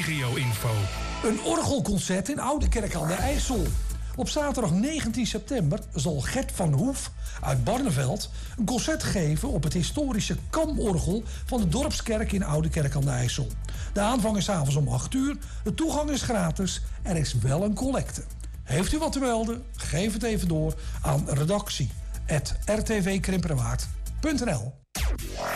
regio-info. Een orgelconcert in Oudekerk aan de IJssel. Op zaterdag 19 september zal Gert van Hoef uit Barneveld een concert geven op het historische kamorgel van de Dorpskerk in Oudekerk aan de IJssel. De aanvang is avonds om 8 uur, de toegang is gratis, er is wel een collecte. Heeft u wat te melden? Geef het even door aan redactie@rtvkrimpenerwaard.nl.